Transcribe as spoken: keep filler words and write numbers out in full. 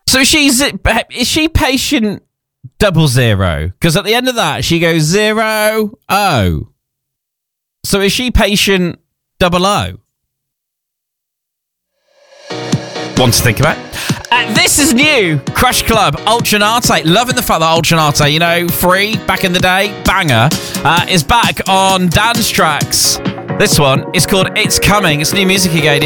So she's is she patient double zero? Because at the end of that, she goes zero oh. So is she patient double O? One to think about. Uh, this is new. Crush Club, Ultranate. Loving the fact that Ultranate, you know, free back in the day, banger, uh, is back on Dance Tracks. This one is called It's Coming. It's new music again.